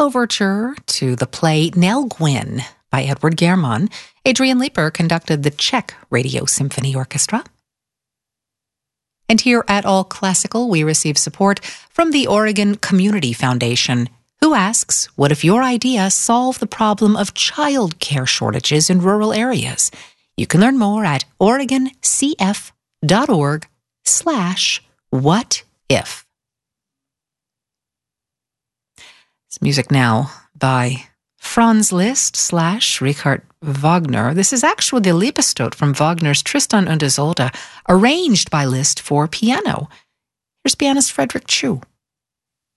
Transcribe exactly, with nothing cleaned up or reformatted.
overture to the play Nell Gwyn by Edward German. Adrian Leeper conducted the Czech Radio Symphony Orchestra. And here at All Classical, we receive support from the Oregon Community Foundation, who asks, what if your idea solved the problem of child care shortages in rural areas? You can learn more at oregoncf.org slash what if. It's music now by Franz Liszt slash Richard Wagner. This is actually the Liebestod from Wagner's Tristan und Isolde, arranged by Liszt for piano. Here's pianist Frederick Chu.